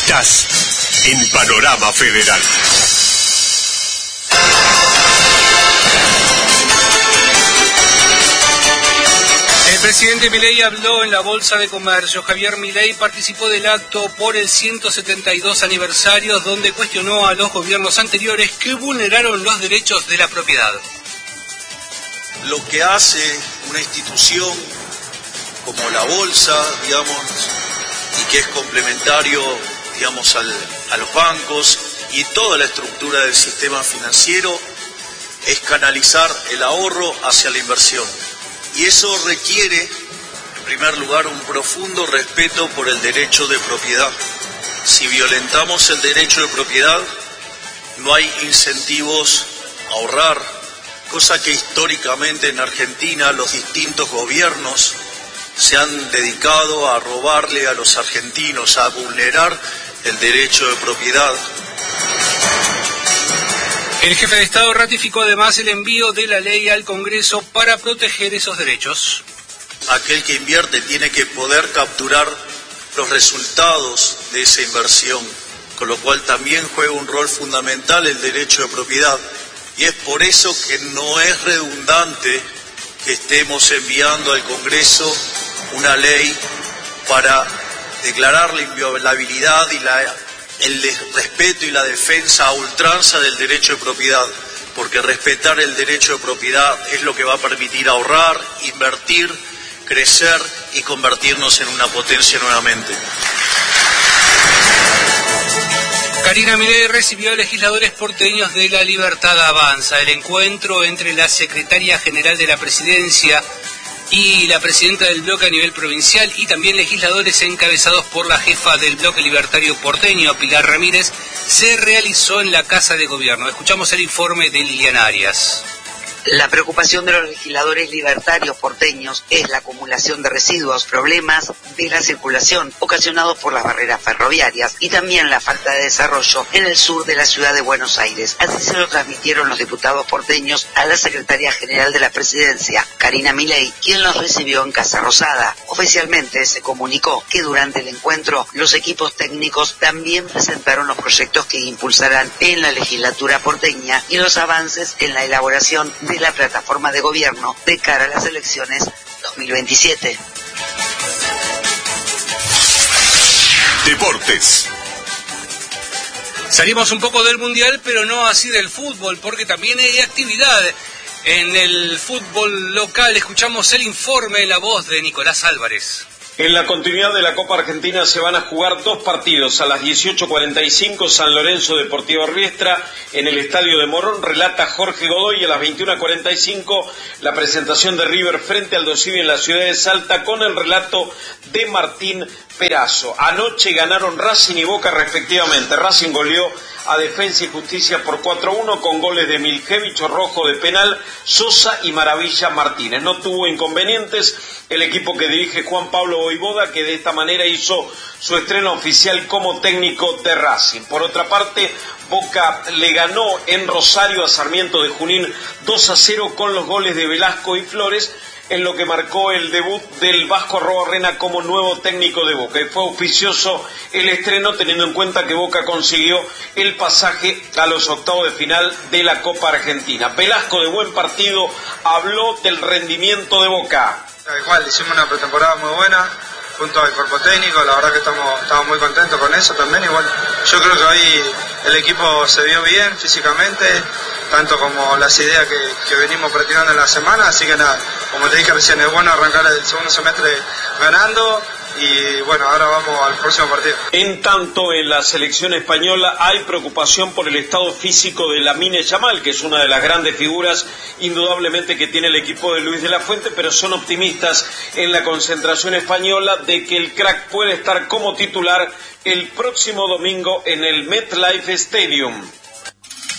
Estás en Panorama Federal. El presidente Milei habló en la Bolsa de Comercio. Javier Milei participó del acto por el 172 aniversario, donde cuestionó a los gobiernos anteriores que vulneraron los derechos de la propiedad. Lo que hace una institución como la Bolsa, digamos, y que es complementario, digamos, a los bancos y toda la estructura del sistema financiero, es canalizar el ahorro hacia la inversión. Y eso requiere, en primer lugar, un profundo respeto por el derecho de propiedad. Si violentamos el derecho de propiedad, no hay incentivos a ahorrar, cosa que históricamente en Argentina los distintos gobiernos se han dedicado a robarle a los argentinos, a vulnerar el derecho de propiedad. El jefe de Estado ratificó además el envío de la ley al Congreso para proteger esos derechos. Aquel que invierte tiene que poder capturar los resultados de esa inversión, con lo cual también juega un rol fundamental el derecho de propiedad. Y es por eso que no es redundante que estemos enviando al Congreso una ley para declarar la inviolabilidad y el respeto y la defensa a ultranza del derecho de propiedad, porque respetar el derecho de propiedad es lo que va a permitir ahorrar, invertir, crecer y convertirnos en una potencia nuevamente. Karina Milei recibió a legisladores porteños de La Libertad Avanza. El encuentro entre la secretaria general de la Presidencia y la presidenta del bloque a nivel provincial y también legisladores encabezados por la jefa del bloque libertario porteño, Pilar Ramírez, se realizó en la Casa de Gobierno. Escuchamos el informe de Liliana Arias. La preocupación de los legisladores libertarios porteños es la acumulación de residuos, problemas de la circulación ocasionados por las barreras ferroviarias y también la falta de desarrollo en el sur de la ciudad de Buenos Aires. Así se lo transmitieron los diputados porteños a la secretaria general de la Presidencia, Karina Milei, quien los recibió en Casa Rosada. Oficialmente se comunicó que durante el encuentro los equipos técnicos también presentaron los proyectos que impulsarán en la legislatura porteña y los avances en la elaboración de la plataforma de gobierno de cara a las elecciones 2027. Deportes. Salimos un poco del Mundial, pero no así del fútbol, porque también hay actividad en el fútbol local. Escuchamos el informe en la voz de Nicolás Álvarez. En la continuidad de la Copa Argentina se van a jugar dos partidos. A las 18:45 San Lorenzo Deportivo Riestra en el Estadio de Morón, relata Jorge Godoy. A las 21:45 la presentación de River frente al Dosivi en la ciudad de Salta con el relato de Martín Perazo. Anoche ganaron Racing y Boca respectivamente. Racing goleó a Defensa y Justicia por 4-1 con goles de Miljevich, Rojo de penal, Sosa y Maravilla Martínez. No tuvo inconvenientes el equipo que dirige Juan Pablo Voivoda, que de esta manera hizo su estreno oficial como técnico de Racing. Por otra parte, Boca le ganó en Rosario a Sarmiento de Junín 2-0 con los goles de Velasco y Flores, en lo que marcó el debut del Vasco Arrobarrena como nuevo técnico de Boca. Y fue auspicioso el estreno teniendo en cuenta que Boca consiguió el pasaje a los octavos de final de la Copa Argentina. Velasco, de buen partido, habló del rendimiento de Boca. Igual, hicimos una pretemporada muy buena junto al cuerpo técnico, la verdad que estamos muy contentos con eso también. Igual, yo creo que hoy el equipo se vio bien físicamente, tanto como las ideas que venimos practicando en la semana, así que nada, como te dije recién, es bueno arrancar el segundo semestre ganando y bueno, ahora vamos al próximo partido. En tanto, en la selección española hay preocupación por el estado físico de Lamine Yamal, que es una de las grandes figuras indudablemente que tiene el equipo de Luis de la Fuente, pero son optimistas en la concentración española de que el crack puede estar como titular el próximo domingo en el MetLife Stadium.